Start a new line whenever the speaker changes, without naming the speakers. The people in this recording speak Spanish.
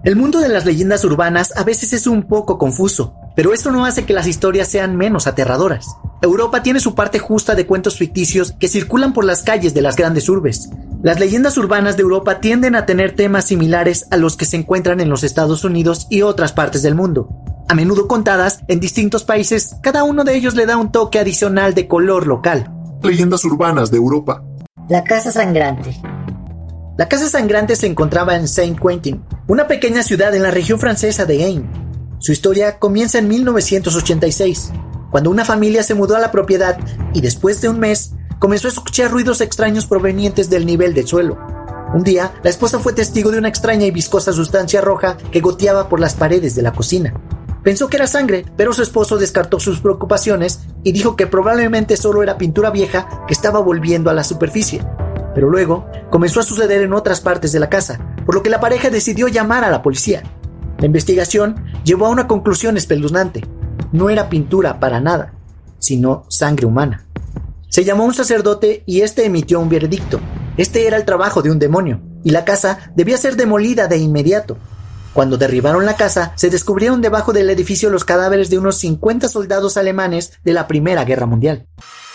El mundo de las leyendas urbanas a veces es un poco confuso, pero esto no hace que las historias sean menos aterradoras. Europa tiene su parte justa de cuentos ficticios que circulan por las calles de las grandes urbes. Las leyendas urbanas de Europa tienden a tener temas similares a los que se encuentran en los Estados Unidos y otras partes del mundo. A menudo contadas en distintos países, cada uno de ellos le da un toque adicional de color local.
Leyendas urbanas de Europa.
La Casa Sangrante.
La Casa Sangrante se encontraba en Saint-Quentin, una pequeña ciudad en la región francesa de Ain. Su historia comienza en 1986, cuando una familia se mudó a la propiedad y después de un mes comenzó a escuchar ruidos extraños provenientes del nivel del suelo. Un día, la esposa fue testigo de una extraña y viscosa sustancia roja que goteaba por las paredes de la cocina. Pensó que era sangre, pero su esposo descartó sus preocupaciones y dijo que probablemente solo era pintura vieja que estaba volviendo a la superficie. Pero luego comenzó a suceder en otras partes de la casa, por lo que la pareja decidió llamar a la policía. La investigación llevó a una conclusión espeluznante. No era pintura para nada, sino sangre humana. Se llamó a un sacerdote y este emitió un veredicto. Este era el trabajo de un demonio, y la casa debía ser demolida de inmediato. Cuando derribaron la casa, se descubrieron debajo del edificio los cadáveres de unos 50 soldados alemanes de la Primera Guerra Mundial.